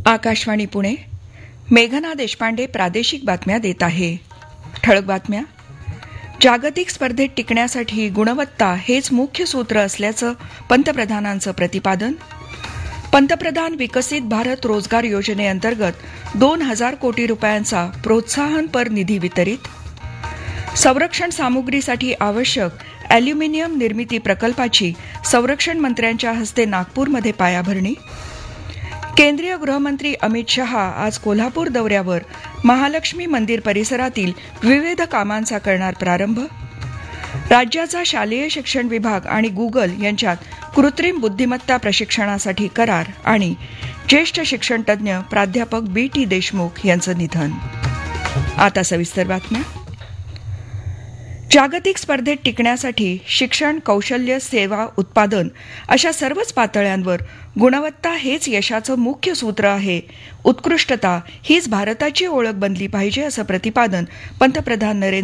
आकाशवाणी पुणे. मेघना देशपांडे प्रादेशिक बातम्या देत आहे. ठळक बातम्या. जागतिक स्पर्धेत टिकण्यासाठी गुणवत्ता हेच मुख्य सूत्र असल्याचं पंतप्रधानांचं प्रतिपादन. पंतप्रधान विकसित भारत रोजगार योजनेअंतर्गत 2,000 कोटी रुपयांचा प्रोत्साहनपर निधी वितरित. संरक्षण सामुग्रीसाठी आवश्यक अॅल्युमिनियम निर्मिती प्रकल्पाची संरक्षण मंत्र्यांच्या हस्ते नागपूरमध्ये पायाभरणी. केंद्रीय गृहमंत्री अमित शहा आज कोल्हापूर दौऱ्यावर महालक्ष्मी मंदिर परिसरातील विविध कामांचा करणार प्रारंभ. राज्याचा शालेय शिक्षण विभाग आणि गुगल यांच्यात कृत्रिम बुद्धिमत्ता प्रशिक्षणासाठी करार. आणि ज्येष्ठ शिक्षणतज्ज्ञ प्राध्यापक B.T. देशमुख यांचं निधन. आता सविस्तर बातम्या. जागतिक स्पर्धेत टिकण्यासाठी शिक्षण, कौशल्य, सेवा, उत्पादन अशा सर्वच पातळ्यांवर गुणवत्ता हेच यशाचं मुख्य सूत्र आहे. उत्कृष्टता हीच भारताची ओळख बनली पाहिजे असं प्रतिपादन पंतप्रधान नरेंद्र